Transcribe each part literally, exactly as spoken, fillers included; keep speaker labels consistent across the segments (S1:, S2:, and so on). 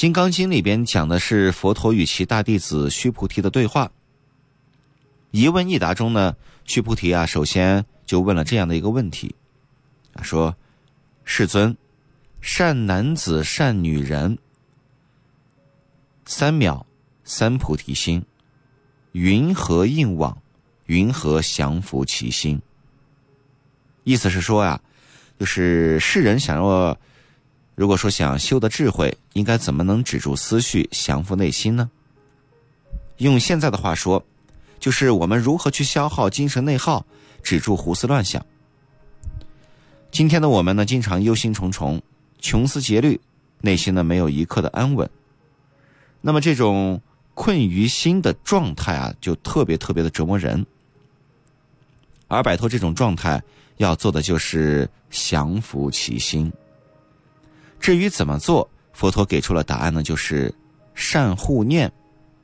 S1: 金刚经里边讲的是佛陀与其大弟子须菩提的对话。一问一答中呢，须菩提啊，首先就问了这样的一个问题啊，说：世尊，善男子善女人，三秒三菩提心，云何应往？云何降伏其心？意思是说啊，就是世人想要，如果说想修的智慧，应该怎么能止住思绪，降伏内心呢？用现在的话说，就是我们如何去消耗精神内耗，止住胡思乱想。今天的我们呢，经常忧心忡忡，穷思竭虑，内心呢没有一刻的安稳。那么这种困于心的状态啊，就特别特别的折磨人。而摆脱这种状态，要做的就是降伏其心。至于怎么做，佛陀给出了答案呢，就是善护念。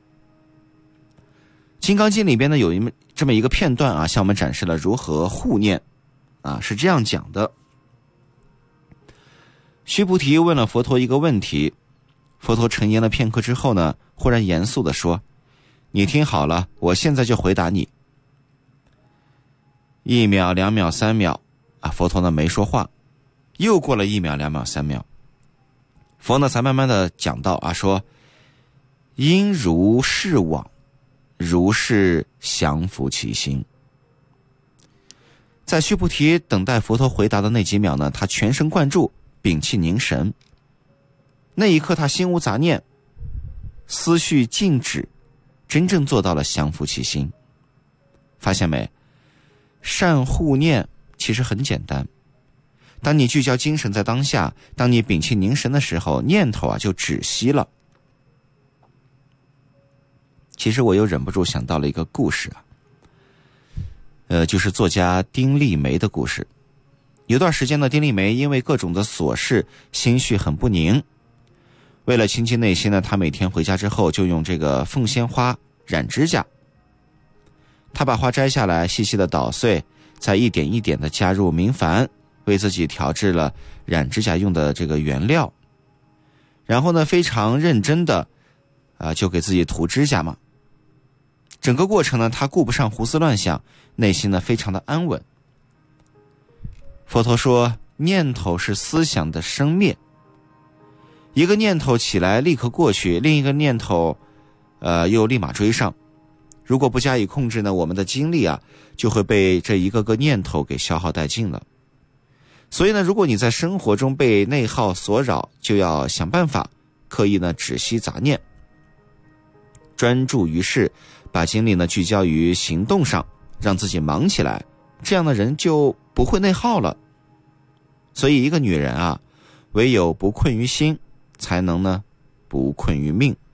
S1: 金刚经里边呢有一这么一个片段啊，向我们展示了如何护念啊，是这样讲的。须菩提问了佛陀一个问题，佛陀沉吟了片刻之后呢，忽然严肃地说：你听好了，我现在就回答你。一秒两秒三秒啊，佛陀呢没说话。又过了一秒两秒三秒，佛呢才慢慢的讲到啊，说：因如是往，如是降伏其心。在须菩提等待佛陀回答的那几秒呢，他全神贯注，屏气凝神。那一刻他心无杂念，思绪静止，真正做到了降伏其心。发现没？善护念其实很简单。当你聚焦精神在当下，当你屏气凝神的时候，念头啊就止息了。其实我又忍不住想到了一个故事啊，呃，就是作家丁立梅的故事。有段时间呢，丁立梅因为各种的琐事，心绪很不宁。为了清净内心呢，她每天回家之后就用这个凤仙花染指甲。她把花摘下来，细细的捣碎，再一点一点的加入明矾，为自己调制了染指甲用的这个原料。然后呢，非常认真的啊、呃，就给自己涂指甲嘛。整个过程呢，他顾不上胡思乱想，内心呢非常的安稳。佛陀说，念头是思想的生灭，一个念头起来立刻过去，另一个念头呃又立马追上。如果不加以控制呢，我们的精力啊就会被这一个个念头给消耗殆尽了。所以呢，如果你在生活中被内耗所扰，就要想办法刻意呢止息杂念，专注于事，把精力呢聚焦于行动上，让自己忙起来，这样的人就不会内耗了。所以一个女人啊，唯有不困于心，才能呢不困于命。